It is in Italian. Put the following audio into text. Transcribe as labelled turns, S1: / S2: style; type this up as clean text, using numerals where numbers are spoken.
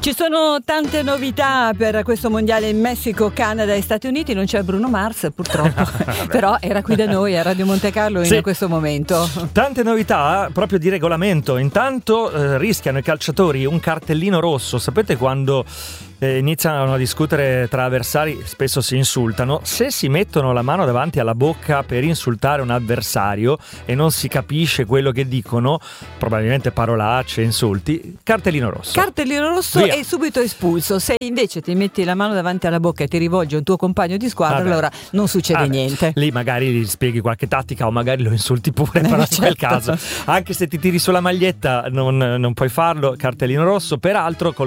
S1: Ci sono tante novità per questo mondiale in Messico, Canada e Stati Uniti. Non c'è Bruno Mars purtroppo, però era qui da noi a Radio Monte Carlo in questo momento.
S2: Tante novità proprio di regolamento. Intanto rischiano i calciatori un cartellino rosso. Sapete quando iniziano a discutere tra avversari, spesso si insultano. Se si mettono la mano davanti alla bocca per insultare un avversario e non si capisce quello che dicono, probabilmente parolacce, insulti, cartellino rosso.
S1: Cartellino rosso e subito espulso. Se invece ti metti la mano davanti alla bocca e ti rivolgi a un tuo compagno di squadra, allora non succede niente.
S2: Lì magari gli spieghi qualche tattica o magari lo insulti pure, però in quel caso, anche se ti tiri sulla maglietta non puoi farlo, cartellino rosso. Peraltro col